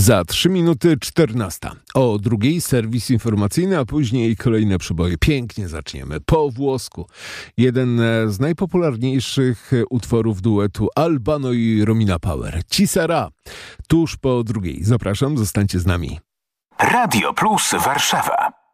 Za 3 minuty 14. O drugiej serwis informacyjny, a później kolejne przeboje. Pięknie zaczniemy. Po włosku. Jeden z najpopularniejszych utworów duetu Albano i Romina Power. Ci sarà. Tuż po drugiej. Zapraszam, zostańcie z nami. Radio Plus Warszawa.